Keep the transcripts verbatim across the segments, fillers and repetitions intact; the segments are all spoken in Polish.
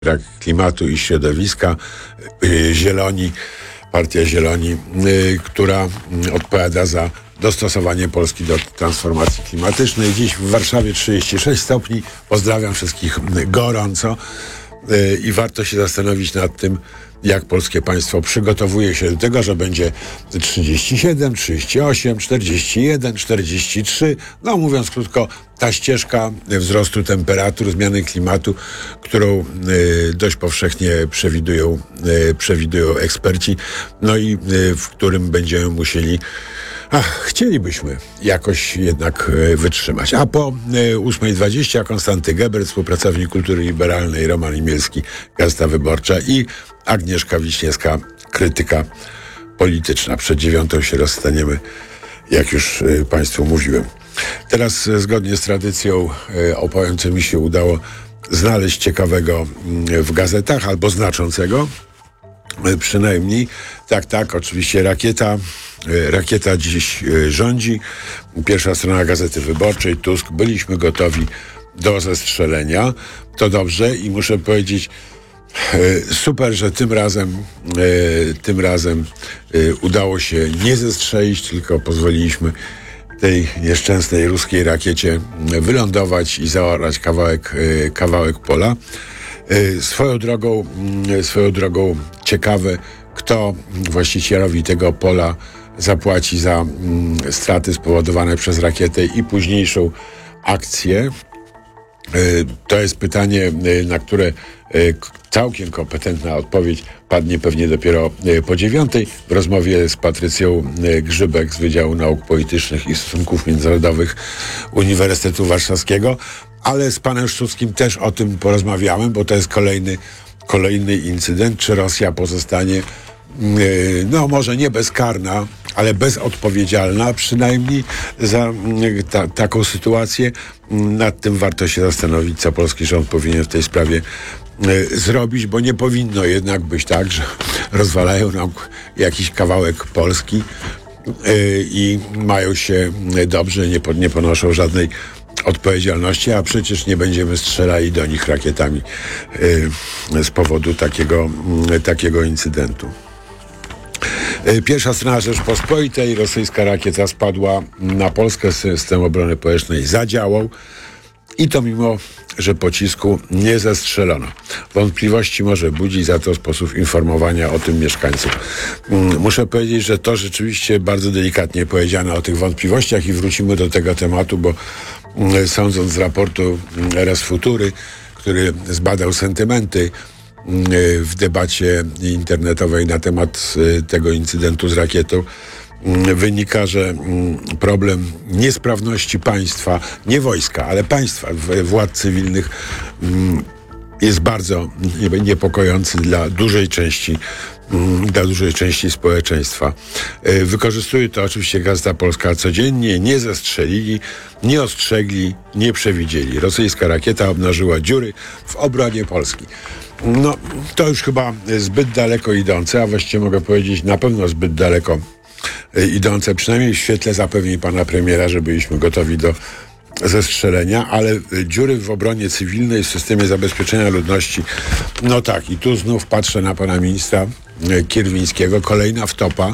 Klimatu i Środowiska, Zieloni, Partia Zieloni, która odpowiada za dostosowanie Polski do transformacji klimatycznej. Dziś w Warszawie trzydzieści sześć stopni. Pozdrawiam wszystkich gorąco i warto się zastanowić nad tym, jak polskie państwo przygotowuje się do tego, że będzie trzydzieści siedem, trzydzieści osiem, czterdzieści jeden, czterdzieści trzy. No mówiąc krótko, ta ścieżka wzrostu temperatur, zmiany klimatu, którą y, dość powszechnie przewidują, y, przewidują eksperci, no i y, w którym będziemy musieli Ach, chcielibyśmy jakoś jednak y, wytrzymać. A po y, ósma dwadzieścia Konstanty Gebert, współpracownik kultury liberalnej, Roman Imielski, Gazeta Wyborcza i Agnieszka Wiśniewska, krytyka polityczna. Przed dziewiątą się rozstaniemy, jak już y, Państwu mówiłem. Teraz y, zgodnie z tradycją y, opowiem, co mi się udało znaleźć ciekawego y, w gazetach, albo znaczącego. Y, przynajmniej. Tak, tak, oczywiście rakieta. Y, rakieta dziś y, rządzi. Pierwsza strona Gazety Wyborczej. Tusk. Byliśmy gotowi do zestrzelenia. To dobrze i muszę powiedzieć, super, że tym razem tym razem udało się nie zestrzelić, tylko pozwoliliśmy tej nieszczęsnej ruskiej rakiecie wylądować i zaorać kawałek, kawałek pola. Swoją drogą, swoją drogą ciekawe, kto właścicielowi tego pola zapłaci za straty spowodowane przez rakietę i późniejszą akcję. To jest pytanie, na które całkiem kompetentna odpowiedź padnie pewnie dopiero po dziewiątej w rozmowie z Patrycją Grzybek z Wydziału Nauk Politycznych i Stosunków Międzynarodowych Uniwersytetu Warszawskiego, ale z panem Szczuckim też o tym porozmawiałem, bo to jest kolejny, kolejny incydent, czy Rosja pozostanie no może nie bezkarna, ale bezodpowiedzialna przynajmniej za ta, taką sytuację. Nad tym warto się zastanowić, co polski rząd powinien w tej sprawie y, zrobić, bo nie powinno jednak być tak, że rozwalają nam jakiś kawałek Polski y, i mają się dobrze, nie, po, nie ponoszą żadnej odpowiedzialności, a przecież nie będziemy strzelali do nich rakietami y, z powodu takiego, y, takiego incydentu. Pierwsza strona Rzeczpospolitej. Rosyjska rakieta spadła na Polskę. System obrony powietrznej zadziałał i to mimo, że pocisku nie zestrzelono. Wątpliwości może budzić za to sposób informowania o tym mieszkańców. Muszę powiedzieć, że to rzeczywiście bardzo delikatnie powiedziane o tych wątpliwościach i wrócimy do tego tematu, bo sądząc z raportu R S Futury, który zbadał sentymenty w debacie internetowej na temat tego incydentu z rakietą, wynika, że problem niesprawności państwa, nie wojska, ale państwa, władz cywilnych jest bardzo niepokojący dla dużej części dla dużej części społeczeństwa. Wykorzystuje to oczywiście Gazeta Polska codziennie. Nie zestrzelili, nie ostrzegli, nie przewidzieli. Rosyjska rakieta obnażyła dziury w obronie Polski. No, to już chyba zbyt daleko idące, a właściwie mogę powiedzieć na pewno zbyt daleko idące, przynajmniej w świetle zapewnień pana premiera, że byliśmy gotowi do zestrzelenia, ale dziury w obronie cywilnej w systemie zabezpieczenia ludności, no tak, i tu znów patrzę na pana ministra Kierwińskiego, kolejna wtopa.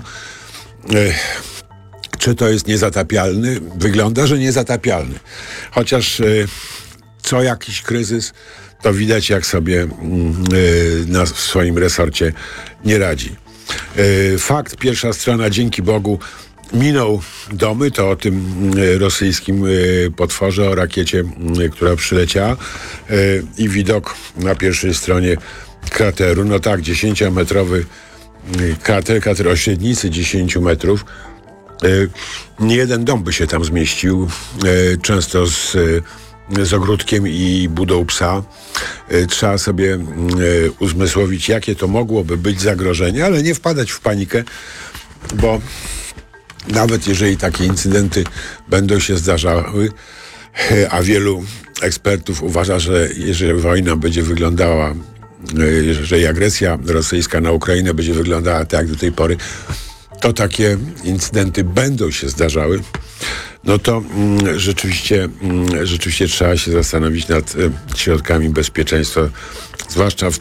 Czy to jest niezatapialny? Wygląda, że niezatapialny. Chociaż co jakiś kryzys, to widać, jak sobie na, w swoim resorcie nie radzi. Fakt, pierwsza strona, dzięki Bogu, minął domy, to o tym rosyjskim potworze, o rakiecie, która przyleciała i widok na pierwszej stronie krateru. No tak, dziesięciometrowy krater, krater o średnicy dziesięć metrów. Nie jeden dom by się tam zmieścił, często z, z ogródkiem i budą psa. Trzeba sobie uzmysłowić, jakie to mogłoby być zagrożenie, ale nie wpadać w panikę, bo nawet jeżeli takie incydenty będą się zdarzały, a wielu ekspertów uważa, że jeżeli wojna będzie wyglądała, jeżeli agresja rosyjska na Ukrainę będzie wyglądała tak jak do tej pory, to takie incydenty będą się zdarzały, no to mm, rzeczywiście, mm, rzeczywiście trzeba się zastanowić nad y, środkami bezpieczeństwa, zwłaszcza w